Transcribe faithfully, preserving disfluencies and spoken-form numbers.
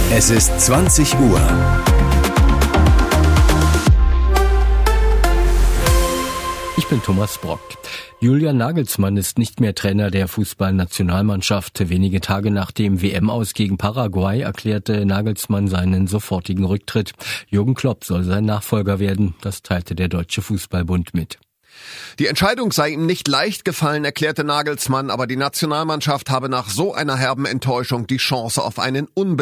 Es ist zwanzig Uhr. Ich bin Thomas Brock. Julian Nagelsmann ist nicht mehr Trainer der Fußballnationalmannschaft. Wenige Tage nach dem W M-Aus gegen Paraguay erklärte Nagelsmann seinen sofortigen Rücktritt. Jürgen Klopp soll sein Nachfolger werden. Das teilte der Deutsche Fußballbund mit. Die Entscheidung sei ihm nicht leicht gefallen, erklärte Nagelsmann, aber die Nationalmannschaft habe nach so einer herben Enttäuschung die Chance auf einen unbedingten